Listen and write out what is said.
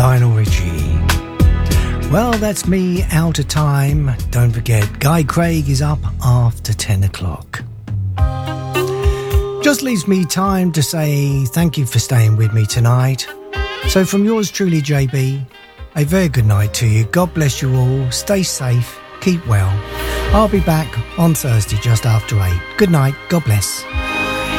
Lionel Richie. Well, that's me out of time. Don't forget, Guy Craig is up after 10 o'clock. Just leaves me time to say thank you for staying with me tonight. So from yours truly, JB, a very good night to you. God bless you all. Stay safe. Keep well. I'll be back on Thursday just after 8. Good night. God bless.